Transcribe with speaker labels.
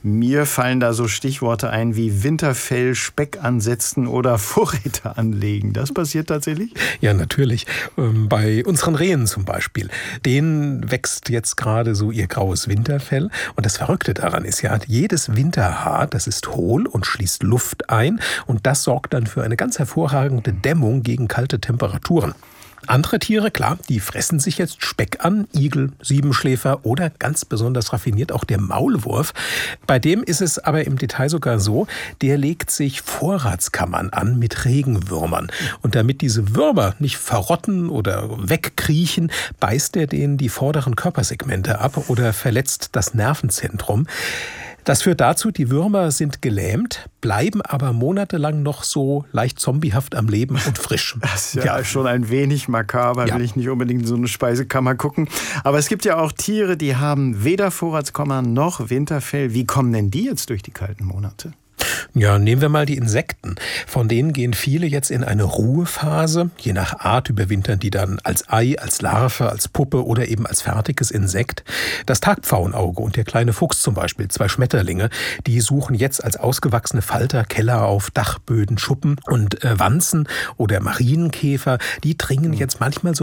Speaker 1: Mir fallen da so Stichworte ein wie Winterfell, Speck ansetzen oder Vorräte anlegen. Das passiert tatsächlich?
Speaker 2: Ja, natürlich. Bei unseren Rehen zum Beispiel. Denen wächst jetzt gerade so ihr graues Winterfell. Und das Verrückte daran ist ja, jedes Winterhaar, das ist hohl und schließt Luft ein. Und das sorgt dann für eine ganz hervorragende Dämmung gegen kalte Temperaturen. Andere Tiere, klar, die fressen sich jetzt Speck an, Igel, Siebenschläfer oder ganz besonders raffiniert auch der Maulwurf. Bei dem ist es aber im Detail sogar so, der legt sich Vorratskammern an mit Regenwürmern. Und damit diese Würmer nicht verrotten oder wegkriechen, beißt er denen die vorderen Körpersegmente ab oder verletzt das Nervenzentrum. Das führt dazu, die Würmer sind gelähmt, bleiben aber monatelang noch so leicht zombiehaft am Leben und frisch.
Speaker 1: Das ist ja schon ein wenig makaber, will ich nicht unbedingt in so eine Speisekammer gucken. Aber es gibt ja auch Tiere, die haben weder Vorratskammern noch Winterfell. Wie kommen denn die jetzt durch die kalten Monate?
Speaker 2: Ja, nehmen wir mal die Insekten. Von denen gehen viele jetzt in eine Ruhephase. Je nach Art überwintern die dann als Ei, als Larve, als Puppe oder eben als fertiges Insekt. Das Tagpfauenauge und der kleine Fuchs zum Beispiel, 2 Schmetterlinge, die suchen jetzt als ausgewachsene Falter Keller auf Dachböden, Schuppen und Wanzen oder Marienkäfer. Die dringen jetzt manchmal so